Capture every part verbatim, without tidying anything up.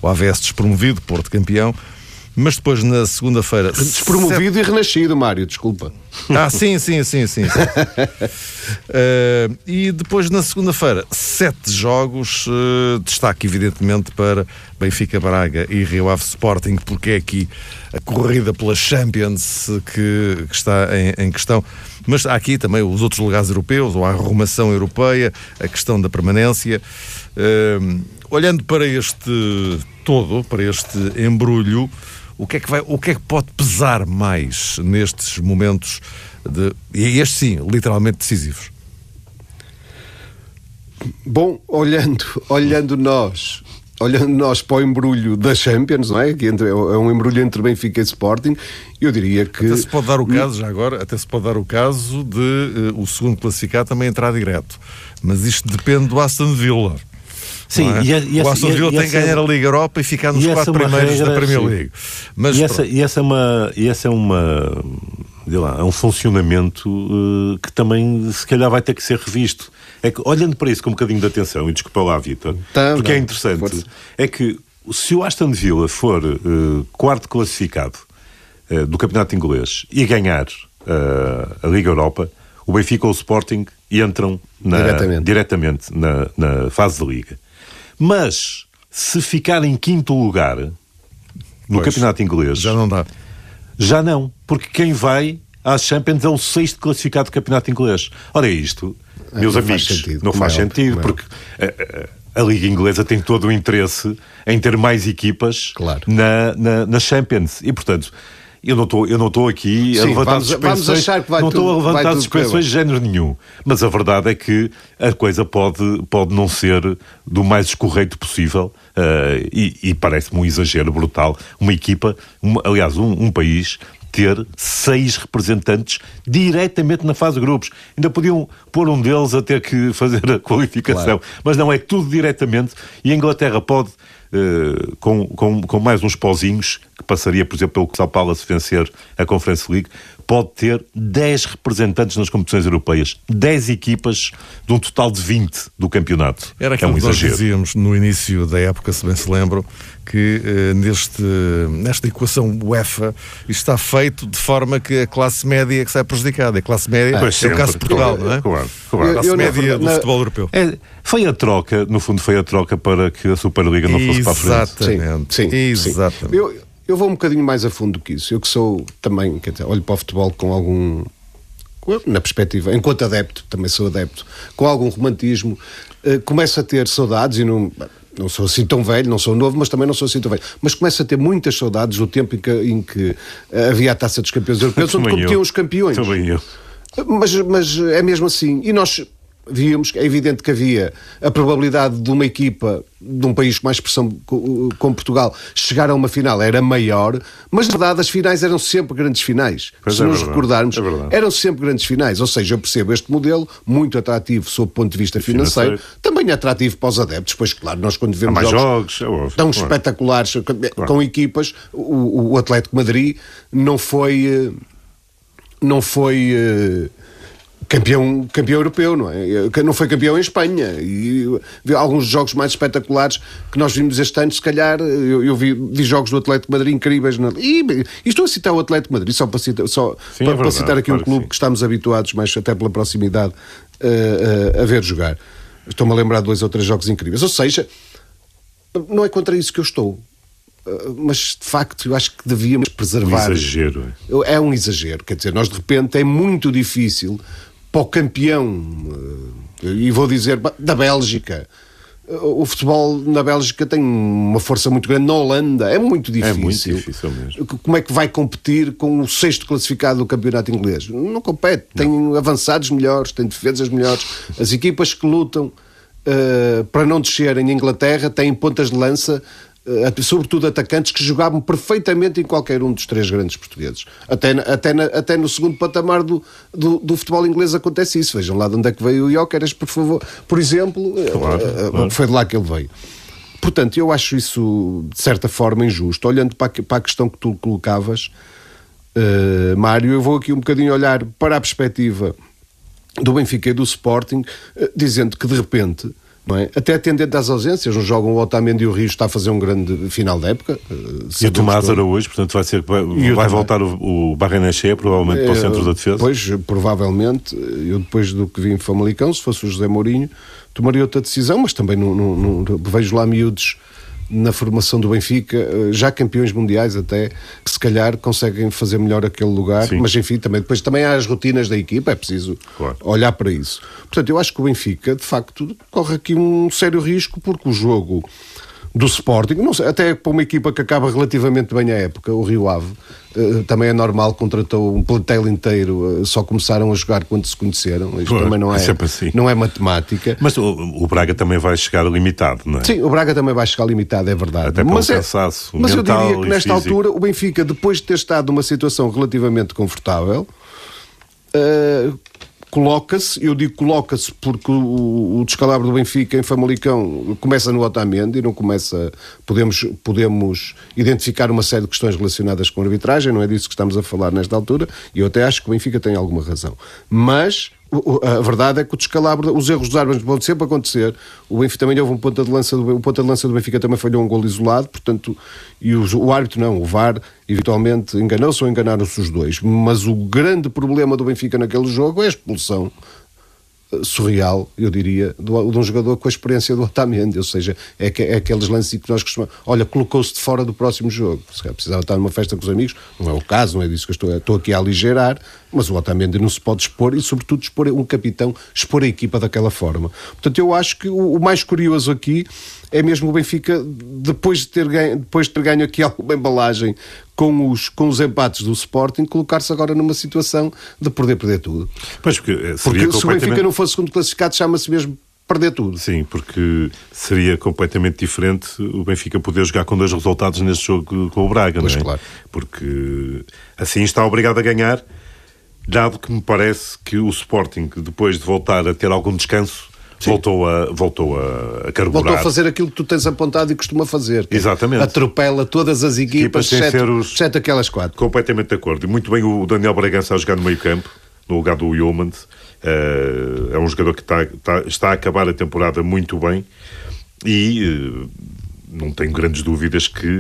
o A V S despromovido, Porto campeão. Mas depois, na segunda-feira... Despromovido sete... e renascido, Mário, desculpa. Ah, sim, sim, sim, sim. sim. uh, e depois, na segunda-feira, sete jogos. Uh, destaque, evidentemente, para Benfica, Braga e Rio Ave Sporting, porque é aqui a corrida pela Champions que, que está em, em questão. Mas há aqui também os outros lugares europeus, ou a arrumação europeia, a questão da permanência. Uh, olhando para este todo, para este embrulho, O que, é que vai, o que é que pode pesar mais nestes momentos, de, e estes sim, literalmente decisivos? Bom, olhando, olhando nós, olhando nós para o embrulho da Champions, não é? Que entre, é um embrulho entre Benfica e Sporting, eu diria que... Até se pode dar o caso, já agora, até se pode dar o caso de uh, o segundo classificado também entrar direto. Mas isto depende do Aston Villa. Sim, é? e, e, o Aston Villa tem que ganhar a Liga Europa e ficar nos e quatro primeiros regra, da Premier sim. League. Mas, e, essa, e, essa é uma, e essa é uma... Lá, é um funcionamento uh, que também se calhar vai ter que ser revisto. É que, olhando para isso com um bocadinho de atenção, e desculpa lá, Vitor, tá, porque não, é interessante, força. É que se o Aston Villa for uh, quarto classificado uh, do campeonato inglês e ganhar uh, a Liga Europa, o Benfica ou o Sporting entram na, diretamente, diretamente na, na fase de Liga. Mas se ficar em quinto lugar no pois, campeonato inglês, já não dá. Já não, porque quem vai às Champions é o sexto classificado do campeonato inglês. Ora, isto, é, meus não amigos, faz sentido, não faz é sentido, é porque a, a, a Liga Inglesa tem todo o interesse em ter mais equipas claro. na, na, na Champions. E, portanto, eu não estou eu não estou aqui a Sim, levantar vamos, suspensões, vamos achar que vai não tudo, estou a levantar vai suspensões de género nenhum. Mas a verdade é que a coisa pode, pode não ser do mais escorreito possível. Uh, e, e parece-me um exagero brutal uma equipa, uma, aliás um, um país ter seis representantes diretamente na fase de grupos. Ainda podiam pôr um deles a ter que fazer a qualificação, claro. Mas não, é tudo diretamente. E a Inglaterra pode uh, com, com, com mais uns pozinhos, que passaria por exemplo pelo Crystal Palace vencer a Conference League, pode ter dez representantes nas competições europeias. dez equipas de um total de vinte do campeonato. Era aquilo é um que nós exagero. dizíamos no início da época, se bem se lembram, que uh, neste, nesta equação UEFA isto está feito de forma que a classe média é que sai prejudicada. A classe média ah, é sempre. O caso de Portugal, claro, não é? Claro, claro. A classe eu, eu média na, do na, futebol europeu. É, foi a troca, no fundo foi a troca para que a Superliga não fosse para a frente. Exatamente. Sim, sim, Exatamente. Sim. Eu, Eu vou um bocadinho mais a fundo do que isso. Eu que sou também, quer dizer, olho para o futebol com algum... na perspectiva, enquanto adepto, também sou adepto, com algum romantismo, uh, começo a ter saudades, e não, não sou assim tão velho, não sou novo, mas também não sou assim tão velho, mas começo a ter muitas saudades do tempo em que, em que havia a Taça dos Campeões Europeus, onde competiam os campeões. Também eu. Mas, mas é mesmo assim. E nós... víamos que é evidente que havia a probabilidade de uma equipa de um país com mais expressão como Portugal chegar a uma final era maior, mas na verdade as finais eram sempre grandes finais. Pois Se é nos verdade, recordarmos, é eram sempre grandes finais. Ou seja, eu percebo este modelo muito atrativo sob o ponto de vista financeiro, financeiro. Também é atrativo para os adeptos. Pois claro, nós quando vemos jogos, jogos é óbvio, tão claro. espetaculares Claro. com equipas, o, o Atlético de Madrid não foi não foi Campeão, campeão europeu, não é? Não foi campeão em Espanha. E vi alguns jogos mais espetaculares que nós vimos este ano, se calhar. Eu, eu vi, vi jogos do Atlético de Madrid incríveis. Não? E, e estou a citar o Atlético de Madrid só para citar, só sim, para, é verdade, para citar aqui claro um clube que, que estamos habituados, mas até pela proximidade, uh, uh, a ver jogar. Estou-me a lembrar de dois ou três jogos incríveis. Ou seja, não é contra isso que eu estou. Uh, mas de facto eu acho que devíamos preservar. Um exagero. É um exagero. Quer dizer, nós de repente é muito difícil para o campeão, e vou dizer, da Bélgica. O futebol na Bélgica tem uma força muito grande. Na Holanda é muito difícil. É muito difícil mesmo. Como é que vai competir com o sexto classificado do campeonato inglês? Não compete. Tem não. avançados melhores, tem defesas melhores. As equipas que lutam uh, para não descerem em Inglaterra têm pontas de lança, Uh, sobretudo atacantes que jogavam perfeitamente em qualquer um dos três grandes portugueses. Até, até, na, até no segundo patamar do, do, do futebol inglês acontece isso. Vejam lá de onde é que veio o Gyökeres, por favor, por exemplo, claro, uh, claro. foi de lá que ele veio. Portanto, eu acho isso de certa forma injusto. Olhando para a, para a questão que tu colocavas, uh, Mário, eu vou aqui um bocadinho olhar para a perspectiva do Benfica e do Sporting, uh, dizendo que de repente Não é? Até atendendo às ausências, não jogam o Otamendi e o Rio está a fazer um grande final de época. E o Tomás Araújo, portanto vai, ser, vai, vai voltar o, o Barrenechea provavelmente para o centro da defesa? Pois, provavelmente, eu depois do que vi em Famalicão, se fosse o José Mourinho, tomaria outra decisão, mas também não, não, não vejo lá miúdos na formação do Benfica, já campeões mundiais até, que se calhar conseguem fazer melhor aquele lugar. Sim. Mas enfim, também, depois também há as rotinas da equipa, é preciso claro. olhar para isso. Portanto, eu acho que o Benfica, de facto, corre aqui um sério risco, porque o jogo do Sporting, não sei, até para uma equipa que acaba relativamente bem a época, o Rio Ave, uh, também é normal, contratou um plantel inteiro, uh, só começaram a jogar quando se conheceram. Isto Pô, também não é, é assim. Não é matemática. Mas o, o Braga também vai chegar limitado, não é? Sim, o Braga também vai chegar limitado, é verdade. Até mas um é, cansaço mas eu diria que nesta físico. altura o Benfica, depois de ter estado numa situação relativamente confortável, uh, coloca-se, eu digo coloca-se porque o, o descalabro do Benfica em Famalicão começa no Otamendi e não começa, podemos, podemos identificar uma série de questões relacionadas com a arbitragem, não é disso que estamos a falar nesta altura, e eu até acho que o Benfica tem alguma razão. Mas a verdade é que o descalabro, os erros dos árbitros vão sempre acontecer. O Benfica também houve um ponta de lança do, o ponta de lança do Benfica também falhou um golo isolado, portanto, e o, o árbitro não, o V A R eventualmente enganou-se ou enganaram-se os dois. Mas o grande problema do Benfica naquele jogo é a expulsão surreal, eu diria, de um jogador com a experiência do Otamendi, ou seja, é, que, é aqueles lances que nós costumamos, olha, colocou-se de fora do próximo jogo, se precisava estar numa festa com os amigos, não é o caso, não é disso que eu estou, estou aqui a aligerar, mas o Otamendi não se pode expor, e sobretudo expor um capitão, expor a equipa daquela forma. Portanto, eu acho que o, o mais curioso aqui é mesmo o Benfica, depois de ter ganho, depois de ter ganho aqui alguma embalagem com os, com os empates do Sporting, colocar-se agora numa situação de perder, perder tudo. Pois, porque seria porque completamente... se o Benfica não fosse segundo classificado, chama-se mesmo perder tudo. Sim, porque seria completamente diferente o Benfica poder jogar com dois resultados neste jogo com o Braga, pois, não é? Claro. Porque assim está obrigado a ganhar, dado que me parece que o Sporting, depois de voltar a ter algum descanso, Sim. Voltou a, voltou a, a carburar. Voltou a fazer aquilo que tu tens apontado e costuma fazer. Exatamente. Atropela todas as equipas, exceto, os... exceto aquelas quatro. Completamente de acordo. E muito bem o Daniel Bragança a jogar no meio campo, no lugar do Yeomans. Uh, é um jogador que está, está, está a acabar a temporada muito bem e uh, não tenho grandes dúvidas que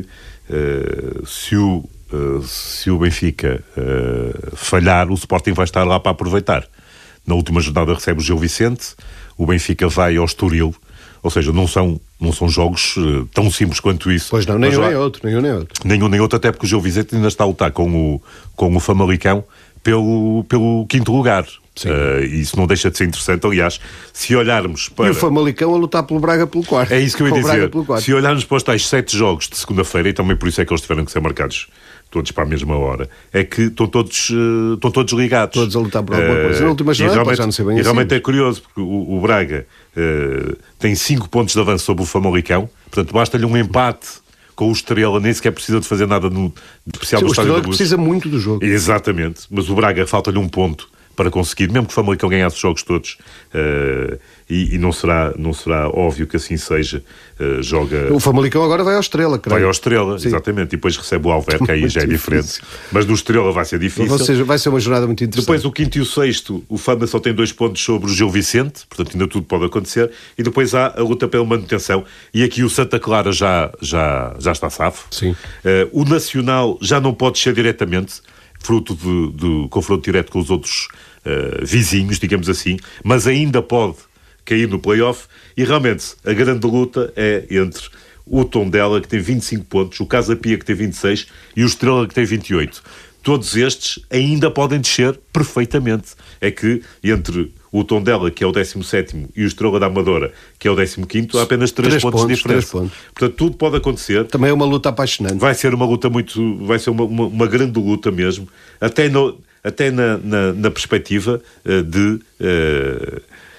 uh, se, o, uh, se o Benfica uh, falhar, o Sporting vai estar lá para aproveitar. Na última jornada recebe o Gil Vicente, o Benfica vai ao Estoril, ou seja, não são, não são jogos uh, tão simples quanto isso. Pois não, nem um nem outro, nem um nem outro. Nenhum nem outro, até porque o Gil Vicente ainda está a lutar com o, com o Famalicão pelo, pelo quinto lugar. Uh, isso não deixa de ser interessante, aliás, se olharmos para... E o Famalicão a lutar pelo Braga pelo quarto. É isso que eu ia dizer. Se olharmos para os tais sete jogos de segunda-feira, e também por isso é que eles tiveram que ser marcados todos para a mesma hora, é que estão todos, uh, estão todos ligados. Todos a lutar por alguma uh, coisa. Na última jornada já não sei bem E assim. realmente é curioso, porque o, o Braga uh, tem cinco pontos de avanço sobre o Famalicão, portanto basta-lhe um empate com o Estrela, nem sequer precisa de fazer nada no, de especial Sim, do Estádio da Luz. O Estrela precisa muito do jogo. Exatamente, mas o Braga falta-lhe um ponto para conseguir, mesmo que o Famalicão ganhasse os jogos todos, uh, e, e não, será, não será óbvio que assim seja, uh, joga... O Famalicão agora vai ao Estrela, creio. Vai ao Estrela, Sim. exatamente, e depois recebe o Alverca, aí já é diferente. Difícil. Mas do Estrela vai ser difícil. Ou seja, vai ser uma jornada muito interessante. Depois o quinto e o sexto, o Fama só tem dois pontos sobre o Gil Vicente, portanto ainda tudo pode acontecer, e depois há a luta pela manutenção, e aqui o Santa Clara já, já, já está safo. Sim. Uh, o Nacional já não pode ser diretamente, fruto do, do confronto direto com os outros Uh, vizinhos, digamos assim, mas ainda pode cair no play-off, e realmente a grande luta é entre o Tondela, que tem vinte e cinco pontos, o Casa Pia, que tem vinte e seis, e o Estrela, que tem vinte e oito. Todos estes ainda podem descer perfeitamente. É que entre o Tondela, que é o décimo sétimo, e o Estrela da Amadora, que é o décimo quinto, há apenas três, três pontos de diferença. Pontos. Portanto, tudo pode acontecer. Também é uma luta apaixonante. Vai ser uma luta muito... Vai ser uma, uma, uma grande luta mesmo. Até no... Até na, na, na perspectiva uh, de, uh,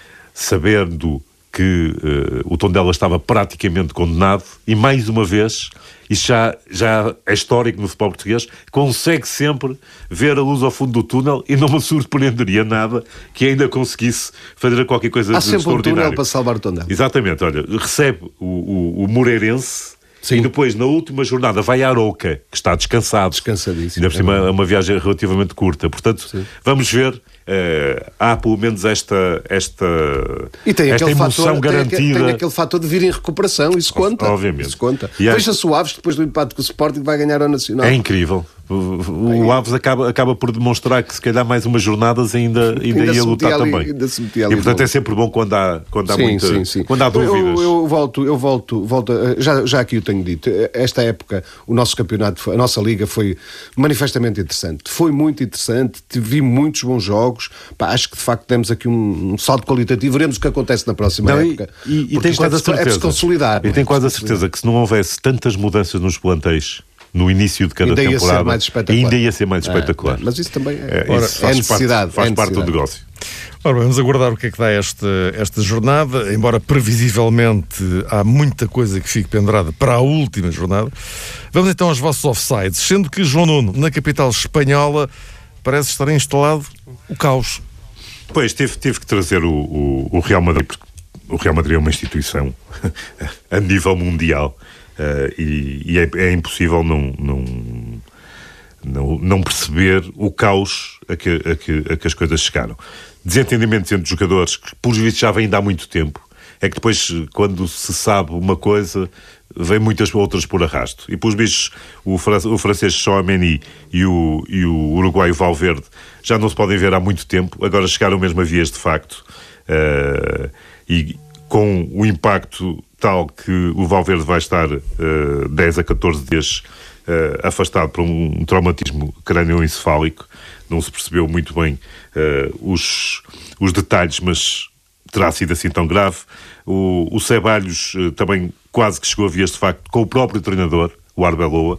sabendo que uh, o Tondela estava praticamente condenado, e mais uma vez, isso já, já é histórico no futebol português, consegue sempre ver a luz ao fundo do túnel, e não me surpreenderia nada que ainda conseguisse fazer qualquer coisa de extraordinário. Há sempre um túnel para salvar o Tondela. Exatamente, olha, recebe o, o, o Moreirense. Sim. E depois, na última jornada, vai a Arouca, que está descansado. Descansadíssimo. Ainda por cima é uma viagem relativamente curta. Portanto, Sim. vamos ver. Uh, há pelo menos esta, esta, e tem esta emoção fator, garantida. Tem, tem aquele fator de vir em recuperação, isso conta. Obviamente. Isso conta. E Veja-se o Aves, depois do empate com o Sporting, vai ganhar ao Nacional. É incrível. O, o Aves acaba, acaba por demonstrar que se calhar mais umas jornadas ainda, ainda, ainda ia lutar ali, também. Ainda se metia ali e portanto bom. É sempre bom quando há, quando há, sim, muita, sim, sim. Quando há dúvidas. Eu, eu volto, eu volto, volto já, já aqui eu tenho dito, esta época o nosso campeonato, a nossa liga foi manifestamente interessante. Foi muito interessante, vi muitos bons jogos. Pá, acho que de facto temos aqui um, um salto qualitativo. Veremos o que acontece na próxima Não, época. E, e, e tem quase é a certeza. É de se consolidar. Eu tenho quase a certeza que se não houvesse tantas mudanças nos plantéis no início de cada ainda temporada, ia ser mais espetacular. ainda ia ser mais espetacular. Ah, mas isso também é, é, ora, isso faz é necessidade. Parte, faz é parte do negócio. Ora, vamos aguardar o que é que dá esta, esta jornada, embora previsivelmente há muita coisa que fique pendurada para a última jornada. Vamos então aos vossos offsides, sendo que, João Nuno, na capital espanhola, parece estar instalado o caos. Pois, tive, tive que trazer o, o, o Real Madrid, porque o Real Madrid é uma instituição a nível mundial. Uh, e e é, é impossível não, não, não, não perceber o caos a que, a, que, a que as coisas chegaram. Desentendimentos entre jogadores que, pelos vistos, já vêm de há muito tempo. É que depois, quando se sabe uma coisa, vem muitas outras por arrasto. E, pelos vistos, o, fran- o francês Tchouaméni e o, e o uruguaio Valverde já não se podem ver há muito tempo. Agora chegaram mesmo a vias de facto. Uh, e com o impacto tal que o Valverde vai estar uh, dez a catorze dias uh, afastado por um, um traumatismo crânioencefálico. Não se percebeu muito bem uh, os, os detalhes, mas terá sido assim tão grave. O, o Ceballos uh, também quase que chegou a vias de facto com o próprio treinador, o Arbeloa.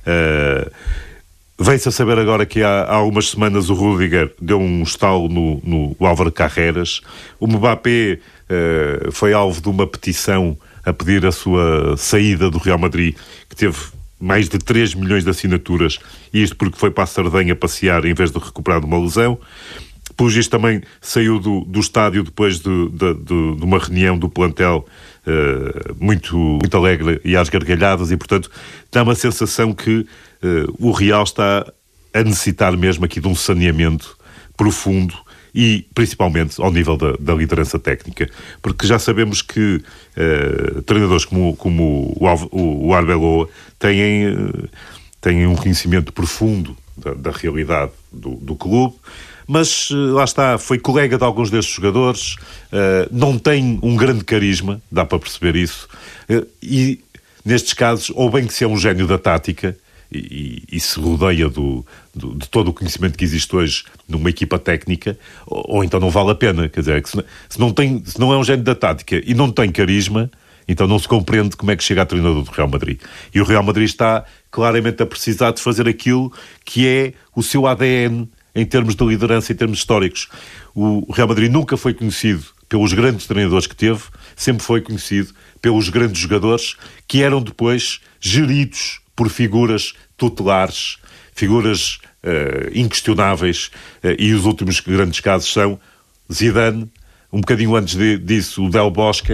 Uh, Vem-se a saber agora que há, há algumas semanas o Rüdiger deu um estalo no, no Álvaro Carreras. O Mbappé uh, foi alvo de uma petição a pedir a sua saída do Real Madrid, que teve mais de três milhões de assinaturas, e isto porque foi para a Sardenha passear em vez de recuperar de uma lesão. Por isso também saiu do, do estádio depois de, de, de, de uma reunião do plantel uh, muito, muito alegre e às gargalhadas, e portanto dá uma sensação que uh, o Real está a necessitar mesmo aqui de um saneamento profundo e principalmente ao nível da, da liderança técnica, porque já sabemos que uh, treinadores como, como o, o, o Arbeloa têm, uh, têm um conhecimento profundo da, da realidade do, do clube, mas uh, lá está, foi colega de alguns destes jogadores, uh, não tem um grande carisma, dá para perceber isso, uh, e nestes casos ou bem que se é um gênio da tática e, e se rodeia do, do, de todo o conhecimento que existe hoje numa equipa técnica, ou, ou então não vale a pena. Quer dizer, que se, se, não tem, se não é um gênio da tática e não tem carisma, então não se compreende como é que chega a treinador do Real Madrid. E o Real Madrid está claramente a precisar de fazer aquilo que é o seu A D N em termos de liderança, em termos históricos. O Real Madrid nunca foi conhecido pelos grandes treinadores que teve, sempre foi conhecido pelos grandes jogadores que eram depois geridos por figuras tutelares, figuras uh, inquestionáveis, uh, e os últimos grandes casos são Zidane, um bocadinho antes de, disso o Del Bosque,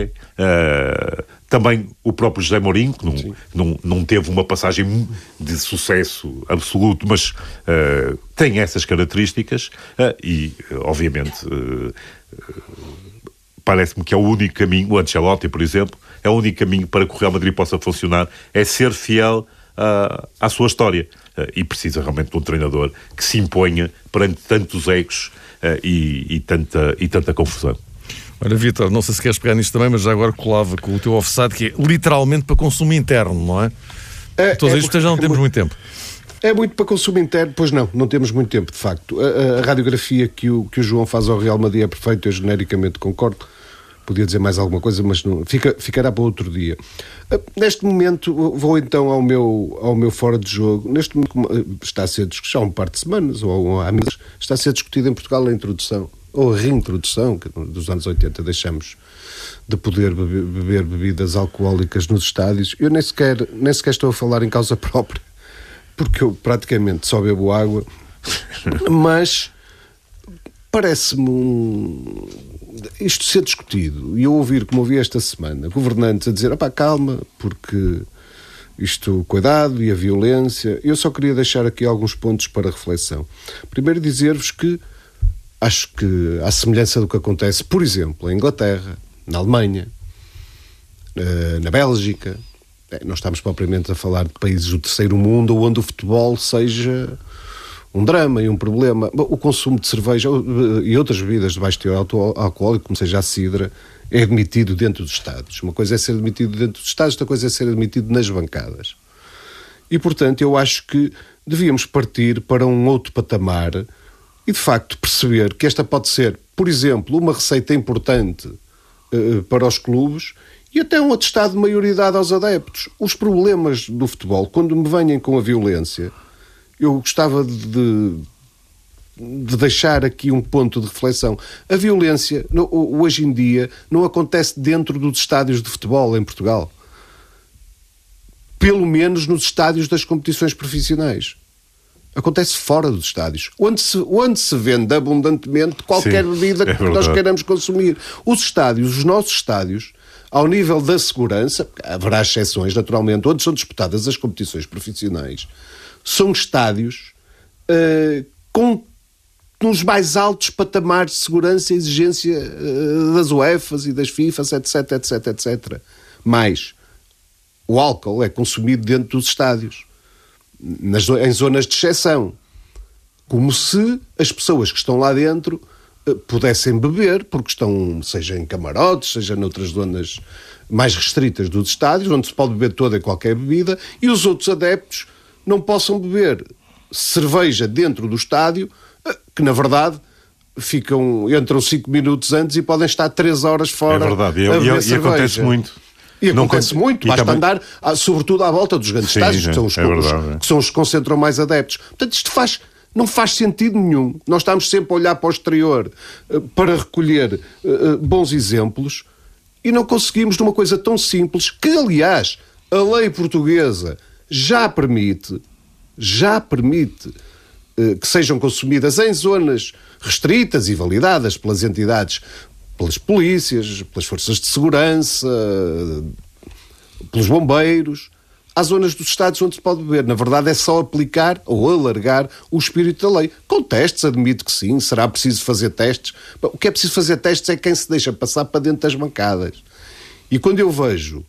uh, também o próprio José Mourinho, que não, não, não teve uma passagem de sucesso absoluto, mas uh, tem essas características, uh, e obviamente uh, parece-me que é o único caminho, o Ancelotti, por exemplo, é o único caminho para que o Real Madrid possa funcionar, é ser fiel uh, à sua história. Uh, e precisa realmente de um treinador que se imponha perante tantos egos uh, e, e, tanta, e tanta confusão. Olha, Vítor, não sei se queres pegar nisto também, mas já agora colava com o teu offside, que é literalmente para consumo interno, não é? é Todos é, isto já não é, temos é, muito tempo. É muito para consumo interno? Pois não, não temos muito tempo, de facto. A, a radiografia que o, que o João faz ao Real Madrid é perfeita, eu genericamente concordo. Podia dizer mais alguma coisa, mas não, fica, ficará para outro dia. Neste momento, vou então ao meu, ao meu fora de jogo. Neste momento, está a ser discutido, há um par de semanas, ou há meses, está a ser discutido em Portugal a introdução, ou a reintrodução, que dos anos oitenta deixamos de poder beber, beber bebidas alcoólicas nos estádios. Eu nem sequer, nem sequer estou a falar em causa própria, porque eu praticamente só bebo água, mas parece-me um... isto ser discutido, e eu ouvir, como ouvi esta semana, governantes a dizer, opá, calma, porque isto, cuidado, e a violência. Eu só queria deixar aqui alguns pontos para reflexão. Primeiro, dizer-vos que acho que, à semelhança do que acontece, por exemplo, em Inglaterra, na Alemanha, na Bélgica, não estamos propriamente a falar de países do terceiro mundo onde o futebol seja um drama e um problema. O consumo de cerveja e outras bebidas de baixo teor alcoólico, como seja a cidra, é admitido dentro dos estádios. Uma coisa é ser admitido dentro dos estádios, outra coisa é ser admitido nas bancadas. E, portanto, eu acho que devíamos partir para um outro patamar e, de facto, perceber que esta pode ser, por exemplo, uma receita importante uh, para os clubes e até um atestado de maioridade aos adeptos. Os problemas do futebol, quando me venham com a violência, eu gostava de, de deixar aqui um ponto de reflexão. A violência, hoje em dia, não acontece dentro dos estádios de futebol em Portugal. Pelo menos nos estádios das competições profissionais. Acontece fora dos estádios, onde se, onde se vende abundantemente qualquer Sim, bebida é que nós queiramos consumir. Os estádios, os nossos estádios, ao nível da segurança, haverá exceções, naturalmente, onde são disputadas as competições profissionais, são estádios uh, com nos mais altos patamares de segurança e exigência uh, das UEFAs e das FIFAs, etc, etc, etcétera. Mas o álcool é consumido dentro dos estádios, nas, em zonas de exceção, como se as pessoas que estão lá dentro uh, pudessem beber, porque estão, seja em camarotes, seja noutras zonas mais restritas dos estádios, onde se pode beber toda e qualquer bebida, e os outros adeptos não possam beber cerveja dentro do estádio, que na verdade ficam, entram cinco minutos antes e podem estar três horas fora. É verdade, a beber e, e, e acontece muito. E acontece não, muito, e basta também... andar, sobretudo à volta dos grandes Sim, estádios, que são os, é verdade, os, que são os que concentram mais adeptos. Portanto, isto faz, não faz sentido nenhum. Nós estamos sempre a olhar para o exterior uh, para recolher uh, bons exemplos e não conseguimos de uma coisa tão simples que, aliás, a lei portuguesa já permite, já permite uh, que sejam consumidas em zonas restritas e validadas pelas entidades, pelas polícias, pelas forças de segurança, uh, pelos bombeiros. Há zonas dos estádios onde se pode beber. Na verdade é só aplicar ou alargar o espírito da lei. Com testes, admito que sim, será preciso fazer testes. O que é preciso fazer testes é quem se deixa passar para dentro das bancadas. E quando eu vejo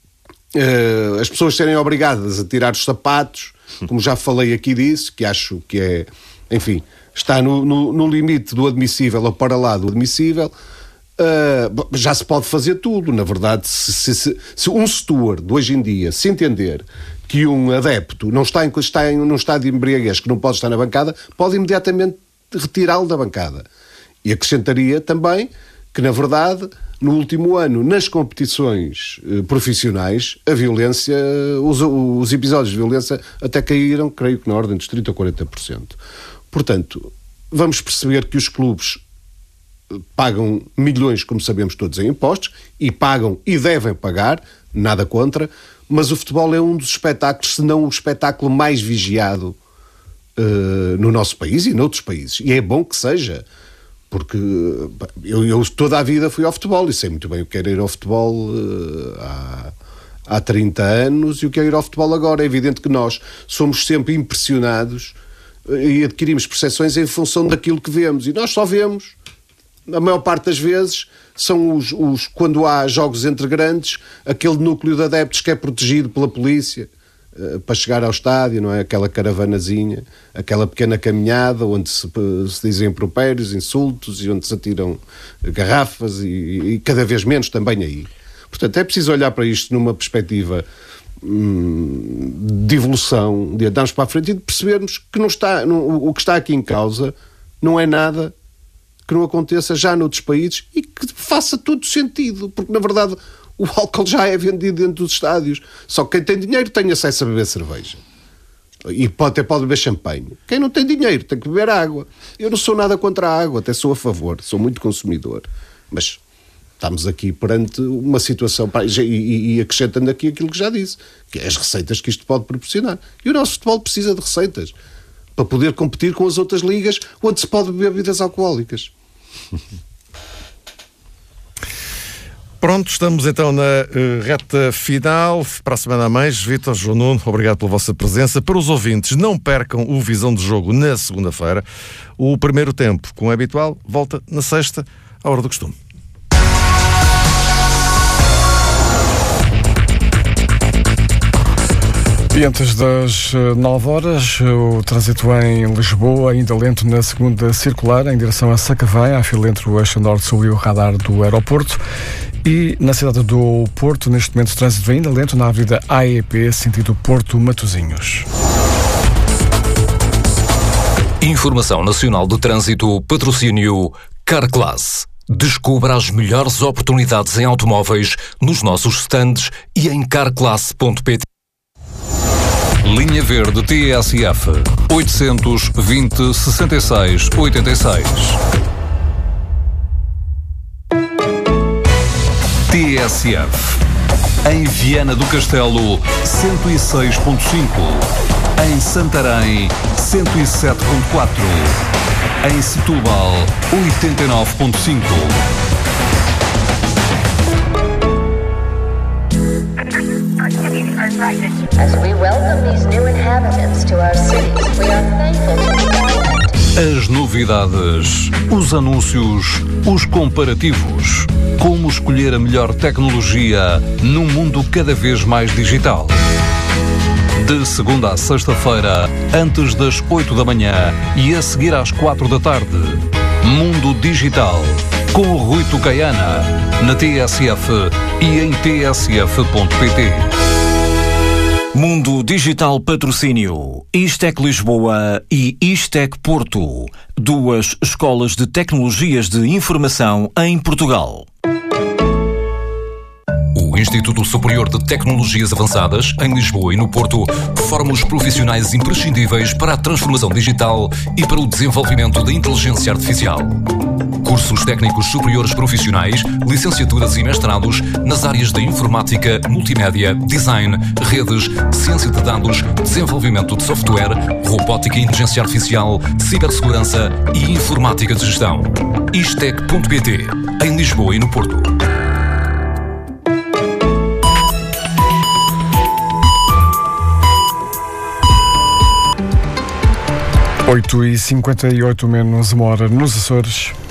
Uh, as pessoas serem obrigadas a tirar os sapatos, como já falei aqui disso, que acho que é, enfim, está no, no, no limite do admissível ou para lá do admissível, uh, já se pode fazer tudo. Na verdade, se, se, se, se um steward hoje em dia se entender que um adepto não está em, está em um estado de embriaguez que não pode estar na bancada, pode imediatamente retirá-lo da bancada. E acrescentaria também que, na verdade, no último ano, nas competições eh, profissionais, a violência, os, os episódios de violência até caíram, creio que na ordem dos trinta ou quarenta por cento. Portanto, vamos perceber que os clubes pagam milhões, como sabemos todos, em impostos, e pagam e devem pagar, nada contra, mas o futebol é um dos espetáculos, se não o espetáculo mais vigiado uh, no nosso país e noutros países. E é bom que seja, porque eu, eu toda a vida fui ao futebol e sei muito bem o que era ir ao futebol uh, há, há trinta anos e o que é ir ao futebol agora. É evidente que nós somos sempre impressionados e adquirimos percepções em função daquilo que vemos. E nós só vemos, a maior parte das vezes, são os, os quando há jogos entre grandes, aquele núcleo de adeptos que é protegido pela polícia uh, para chegar ao estádio, não é? Aquela caravanazinha, aquela pequena caminhada onde se, se dizem impropérios, insultos e onde se atiram garrafas e, e cada vez menos também aí. Portanto, é preciso olhar para isto numa perspectiva hum, de evolução, de andarmos para a frente e de percebermos que não está, não, o que está aqui em causa não é nada que não aconteça já noutros países e que faça todo sentido, porque na verdade o álcool já é vendido dentro dos estádios, só que quem tem dinheiro tem acesso a beber cerveja e pode, até pode beber champanhe. Quem não tem dinheiro tem que beber água. Eu não sou nada contra a água, até sou a favor, sou muito consumidor, mas estamos aqui perante uma situação, e, e, e acrescentando aqui aquilo que já disse, que é as receitas que isto pode proporcionar, e o nosso futebol precisa de receitas para poder competir com as outras ligas onde se pode beber bebidas alcoólicas. Pronto, estamos então na uh, reta final. Para a Semana a Mais, Vítor, João Nuno, obrigado pela vossa presença. Para os ouvintes, não percam o Visão de Jogo na segunda-feira. O primeiro tempo, como é habitual, volta na sexta, à hora do costume. E antes das nove horas, o trânsito em Lisboa, ainda lento na segunda circular, em direção a Sacavém, à fila entre o eixo norte-sul e o radar do aeroporto. E na cidade do Porto, neste momento, o trânsito ainda lento na avenida A E P, sentido Porto-Matosinhos. Informação Nacional de Trânsito, patrocínio Carclass. Descubra as melhores oportunidades em automóveis nos nossos stands e em carclass ponto pt. Linha Verde T S F oitocentos e vinte, sessenta e seis, oitenta e seis. T S F em Viana do Castelo cento e seis ponto cinco, em Santarém cento e sete ponto quatro, em Setúbal oitenta e nove ponto cinco. As we welcome these new inhabitants to our cities, we are thankful to the As novidades, os anúncios, os comparativos. Como escolher a melhor tecnologia num mundo cada vez mais digital. De segunda a sexta-feira, antes das oito da manhã e a seguir às quatro da tarde. Mundo Digital, com o Rui Tucaiana, na T S F e em t s f ponto p t. Mundo Digital Patrocínio, Istec Lisboa e Istec Porto, duas escolas de tecnologias de informação em Portugal. O Instituto Superior de Tecnologias Avançadas, em Lisboa e no Porto, forma os profissionais imprescindíveis para a transformação digital e para o desenvolvimento da inteligência artificial. Cursos técnicos superiores profissionais, licenciaturas e mestrados nas áreas da informática, multimédia, design, redes, ciência de dados, desenvolvimento de software, robótica e inteligência artificial, cibersegurança e informática de gestão. istec ponto pt, em Lisboa e no Porto. oito e cinquenta e oito menos uma hora nos Açores.